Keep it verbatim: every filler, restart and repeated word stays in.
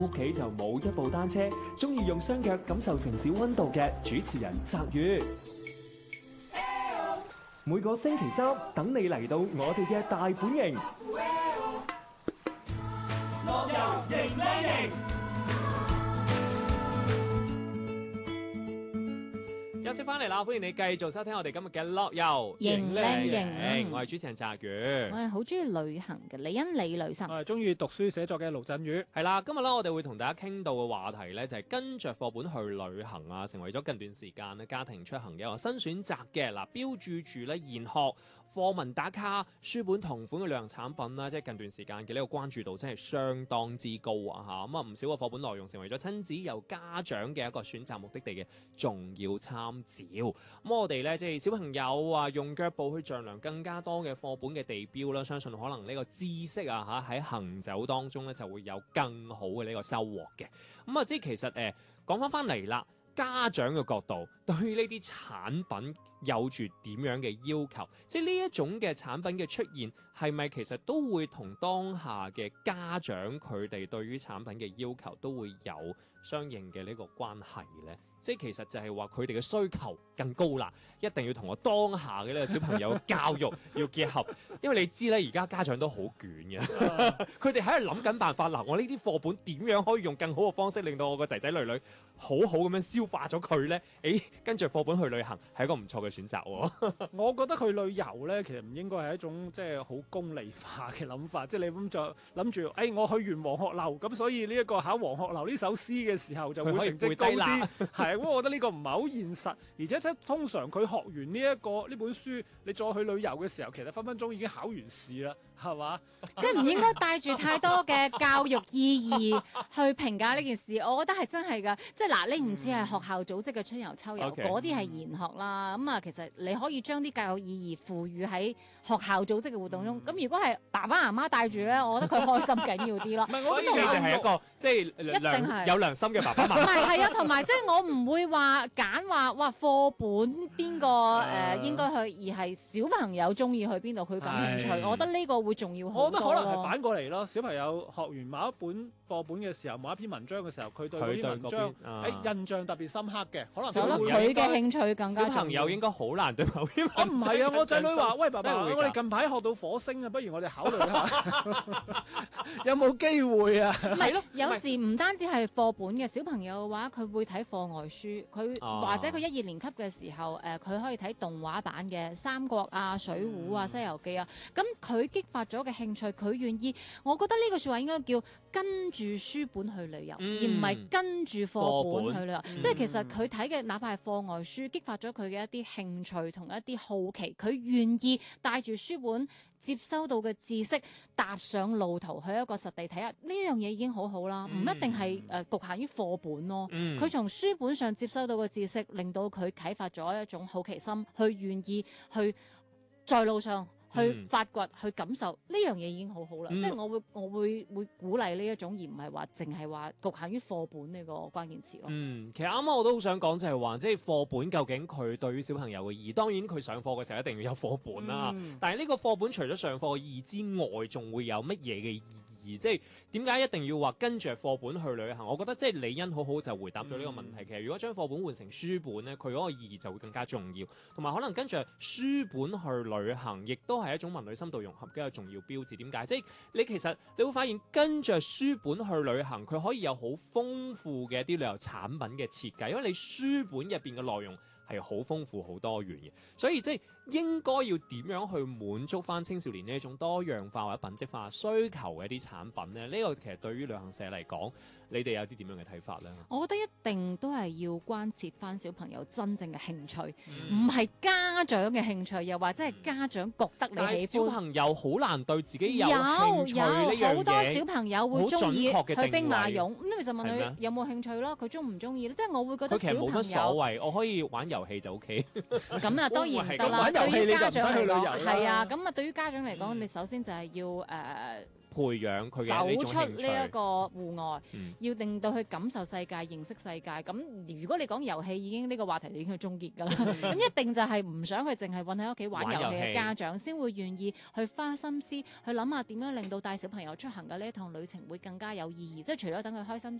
屋企就冇一部單車，中意用雙腳感受城市溫度嘅主持人澤宇。每個星期三等你嚟到我哋嘅大本營，樂遊迎靚營。 休息翻嚟啦，歡迎你繼續收聽我哋今日嘅樂遊迎靚營。 我係主持人澤宇， 我係好中意旅行嘅李欣李女神， 我係中意讀書寫作嘅盧振宇。 係啦，今日咧我哋會同大家傾到嘅話題咧就係跟着課本去旅行啊，成為咗近段時間咧家庭出行嘅一個新選擇嘅。嗱，標註住咧研學、課文打卡、書本同款嘅旅行產品啦，即係近段時間嘅呢個關注度真係相當之高啊！嚇咁啊，唔少嘅課本內容成為咗親子又家長嘅一個選擇目的地嘅重要參照。咁我哋咧即係小朋友啊，用腳步去丈量更加多嘅課本嘅地標啦，相信可能呢個知識啊嚇喺行走當中咧就會有更好嘅呢個收穫嘅。咁啊，即係其實誒講翻翻嚟啦。家長嘅角度對於呢啲產品有住點樣嘅要求？即係呢一種嘅產品嘅出現，係咪其實都會同當下嘅家長佢哋對於產品嘅要求都會有相應嘅呢個關係呢？即係其實就係話佢哋嘅需求更高啦，一定要同我當下嘅呢個小朋友教育要結合，因為你知咧，而家家長都好捲嘅，佢哋喺度諗緊辦法。嗱，我呢啲課本點樣可以用更好嘅方式，令到我個仔仔女女好好咁樣消化咗佢呢？誒，跟住課本去旅行係一個唔錯嘅選擇喎。我覺得去旅遊呢，其實唔應該係一種即係好功利化嘅諗法，即係你咁就諗住，誒、哎，我去完黃鶴樓，咁所以呢一個考黃鶴樓呢首詩嘅時候就會成績高啲，係。咁我覺得呢個唔係好現實，而且即係通常佢學完呢、這、一個呢本書，你再去旅遊嘅時候，其實分分鐘已經考完試啦，係嘛？ 即係唔應該帶住太多嘅教育意義去評價呢件事。我覺得係真係㗎，即係嗱，你唔似係學校組織嘅春遊秋遊，嗰啲係研學啦。咁啊，其實你可以將啲教育意義賦予喺學校組織嘅活動中。咁、嗯、如果係爸爸媽媽帶住咧，我覺得佢開心緊要啲咯。唔係， 所以你哋係一個即係一定係有良心嘅爸爸媽媽。唔係， 係啊，同埋即係我唔會話揀話哇課本邊個誒應該去，而係小朋友中意去邊度，佢感興趣。我覺得呢個會重要好多。 我覺得可能係反過嚟咯。小朋友學完某一本課本嘅時候，某一篇文章嘅時候，佢對嗰啲文章喺印象特別深刻嘅，可能佢嘅興趣更加。 小朋友應該好難對某篇文章。 唔係啊，我仔女話：喂，爸爸，我哋近排學到火星啊，不如我哋考慮下，有冇機會啊？ 唔係咯，有時唔單止係課本嘅，小朋友嘅話，佢會睇課外書，佢。或者佢一二年級嘅時候，誒、呃、佢可以睇動畫版嘅《三國》啊、《水滸》啊、《西遊記》啊，咁佢激發咗嘅興趣，佢願意，我覺得呢個説話應該叫跟住書本去旅遊，嗯、而唔係跟住課本去旅遊。嗯、即係其實佢睇嘅，哪怕係課外書，激發咗佢嘅一啲興趣同一啲好奇，佢願意帶住書本。接收到嘅知識，踏上路途去一個實地睇下，呢樣嘢已經好好啦，唔、嗯、一定係誒、呃、局限於課本咯。佢、嗯、從書本上接收到嘅知識，令到佢啟發咗一種好奇心，去願意去在路上。去發掘、去感受呢樣嘢已經好好啦，嗯、即係我會我會會鼓勵呢一種，而唔係話淨係話局限於課本呢個關鍵詞咯。嗯， 其實啱啱我都好想講就係話，即係課本究竟佢對於小朋友嘅意義，當然佢上課嘅時候一定要有課本啦。嗯、但係呢個課本除咗上課嘅意義之外，仲會有乜嘢嘅意義？即係點解一定要話跟住課本去旅行？我覺得即係李欣好好就回答咗呢個問題。嗯、其實如果將課本換成書本咧，佢嗰個意義就會更加重要，同埋可能跟住書本去旅行，亦都係一種文旅深度融合嘅一個重要標誌。點解？即係你其實你會發現跟住書本去旅行，佢可以有好豐富嘅一啲旅遊產品嘅設計，因為你書本入邊嘅內容係好豐富、好多元嘅，所以即係應該要點樣去滿足翻青少年呢一種多樣化或者品質化需求嘅一啲產品咧？呢、這個其實對於旅行社嚟講，你哋有啲點樣嘅睇法咧？ 我覺得一定都係要關切翻小朋友真正嘅興趣，唔係、嗯、家長嘅興趣，又或者係家長覺得你喜歡。但係小朋友好難對自己有興趣呢樣嘢。有有好多小朋友會中意去兵馬俑，咁你就問佢有冇興趣咯？佢中唔中意咧？即係我會覺得小朋友佢其實冇乜所謂， 我可以玩遊戲就 OK。 咁啊，當然唔得啦。對於家長嚟講，係啊，咁啊，對於家長嚟講，你首先就係要誒。呃培養佢嘅呢種走出興趣。 呢一個戶外， 嗯要令到佢感受世界、認識世界。咁如果你講遊戲，已經呢個話題已經去終結㗎啦。咁一定就係唔想佢淨係韞喺屋企玩遊戲玩遊戲嘅家長，先會願意去花心思去諗下點樣令到帶小朋友出行嘅呢一趟旅程會更加有意義。即係除咗等佢開心